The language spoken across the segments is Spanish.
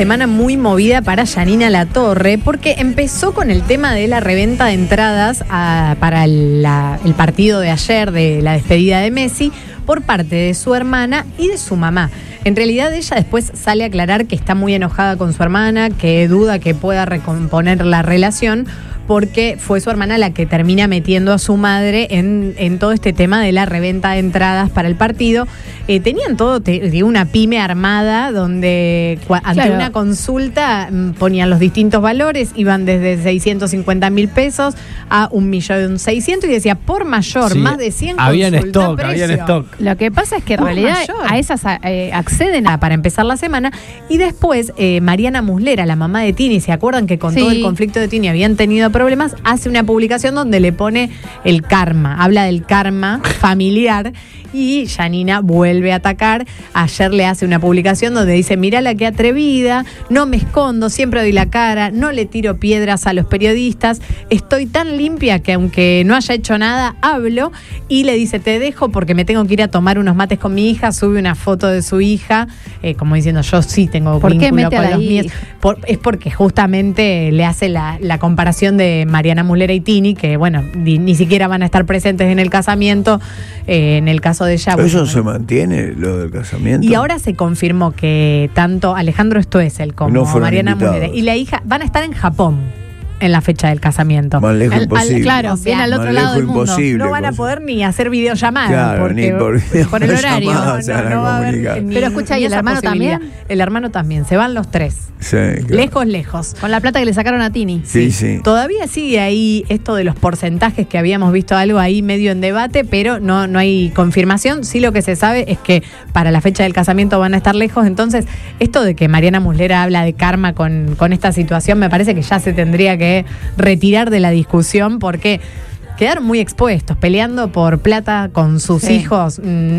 semana muy movida para Yanina Latorre porque empezó con el tema de la reventa de entradas para el partido de ayer de la despedida de Messi por parte de su hermana y de su mamá. En realidad ella después sale a aclarar que está muy enojada con su hermana, que duda que pueda recomponer la relación, porque fue su hermana la que termina metiendo a su madre en todo este tema de la reventa de entradas para el partido. Tenían todo una pyme armada donde ante una consulta ponían los distintos valores, iban desde 650.000 pesos a 1.600.000 y decía por mayor, más de 100 habían consultas. Habían stock. Lo que pasa es que en realidad a esas acceden para empezar la semana y después Mariana Muslera, la mamá de Tini, ¿se acuerdan que con todo el conflicto de Tini habían tenido problemas? Hace una publicación donde le pone el karma, habla del karma familiar y Yanina vuelve a atacar. Ayer le hace una publicación donde dice: mirá qué atrevida, no me escondo, siempre doy la cara, no le tiro piedras a los periodistas, estoy tan limpia que aunque no haya hecho nada, hablo. Y le dice: te dejo porque me tengo que ir a tomar unos mates con mi hija. Sube una foto de su hija, como diciendo: yo sí tengo vínculo con los míos. Es porque justamente le hace la comparación de Mariana Muslera y Tini, que bueno, ni siquiera van a estar presentes en el casamiento. En el caso de ella. ¿Eso se mantiene, lo del casamiento? Y ahora se confirmó que tanto Alejandro Stoessel como Mariana Muslera y la hija van a estar en Japón en la fecha del casamiento. Más lejos imposible. Claro, bien al otro lado del mundo. No van a poder ni hacer videollamadas, claro, porque por el horario. No va a haber. Pero escucha, ¿y el hermano también? El hermano también. Se van los tres. Sí, claro. Lejos. Con la plata que le sacaron a Tini. Sí. Todavía sigue ahí esto de los porcentajes, que habíamos visto algo ahí medio en debate, pero no hay confirmación. Sí, lo que se sabe es que para la fecha del casamiento van a estar lejos. Entonces, esto de que Mariana Muslera habla de karma con esta situación, me parece que ya se tendría que retirar de la discusión, porque quedaron muy expuestos, peleando por plata con sus hijos.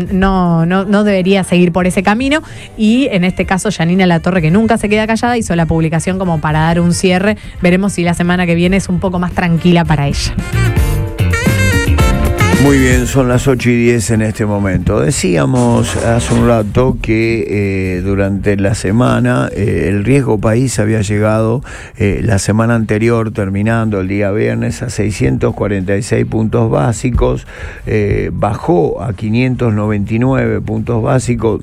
No debería seguir por ese camino. Y en este caso, Yanina Latorre, que nunca se queda callada, hizo la publicación como para dar un cierre. Veremos si la semana que viene es un poco más tranquila para ella. Muy bien, son las 8:10 en este momento. Decíamos hace un rato que durante la semana el riesgo país había llegado la semana anterior, terminando el día viernes, a 646 puntos básicos, bajó a 599 puntos básicos,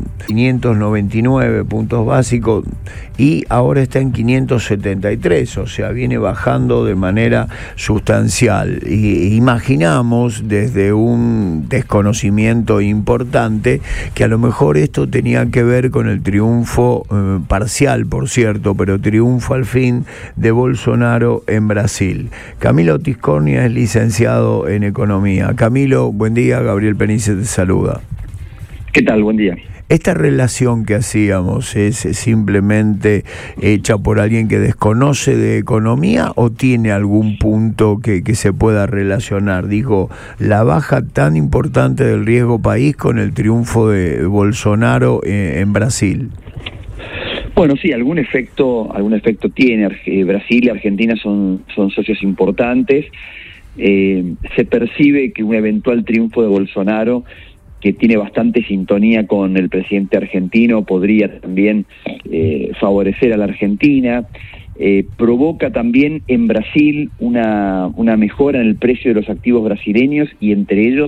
y ahora está en 573, o sea, viene bajando de manera sustancial. Y imaginamos desde un desconocimiento importante que a lo mejor esto tenía que ver con el triunfo parcial, por cierto, pero triunfo al fin de Bolsonaro en Brasil. Camilo Tiscornia es licenciado en Economía. Camilo, buen día. Gabriel Penice te saluda. ¿Qué tal? Buen día. ¿Esta relación que hacíamos es simplemente hecha por alguien que desconoce de economía o tiene algún punto que se pueda relacionar? Digo, la baja tan importante del riesgo país con el triunfo de Bolsonaro en Brasil. Bueno, sí, algún efecto tiene. Brasil y Argentina son socios importantes. Se percibe que un eventual triunfo de Bolsonaro, que tiene bastante sintonía con el presidente argentino, podría también favorecer a la Argentina. Provoca también en Brasil una mejora en el precio de los activos brasileños, y entre ellos